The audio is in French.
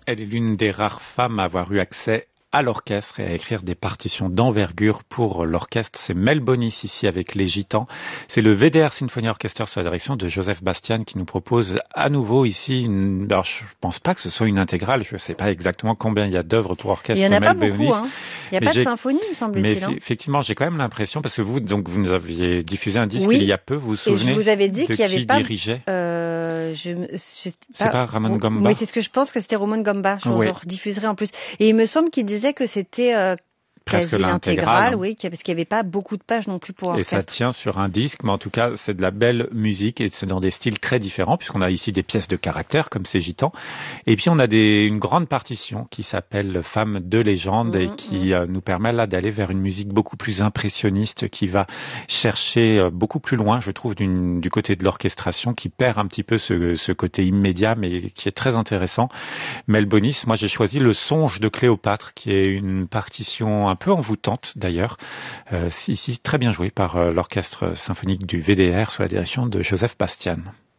Elle est l'une des rares femmes à avoir eu accès à l'orchestre et à écrire des partitions d'envergure pour l'orchestre. C'est Mel Bonis ici avec les Gitans. C'est le VDR Symphony Orchestra sous la direction de Joseph Bastian qui nous propose à nouveau ici alors je pense pas que ce soit une intégrale, je sais pas exactement combien il y a d'œuvres pour orchestre. Il y en a Mel pas beaucoup, Bonis. hein. Il n'y a pas de symphonie, me semble-t-il. Mais effectivement, j'ai quand même l'impression, parce que vous nous aviez diffusé un disque oui. Il y a peu, vous vous souvenez? Et je vous avais dit qu'il y avait pas. Dirigeait c'est pas Ramon Gamba? Oui, c'est ce que je pense que c'était Ramon Gamba. Je vous en rediffuserai en plus. Et il me semble qu'il disait que c'était presque quasi l'intégrale, oui, parce qu'il n'y avait pas beaucoup de pages non plus pour orchestre. Et ça tient sur un disque, mais en tout cas, c'est de la belle musique et c'est dans des styles très différents, puisqu'on a ici des pièces de caractère, comme ces Gitans. Et puis, on a une grande partition qui s'appelle Femme de légende et qui nous permet là d'aller vers une musique beaucoup plus impressionniste, qui va chercher beaucoup plus loin, je trouve, du côté de l'orchestration, qui perd un petit peu ce côté immédiat, mais qui est très intéressant. Mel Bonis, moi, j'ai choisi Le Songe de Cléopâtre, qui est une partition un peu envoûtante d'ailleurs, ici très bien jouée par l'orchestre symphonique du VDR sous la direction de Joseph Bastian.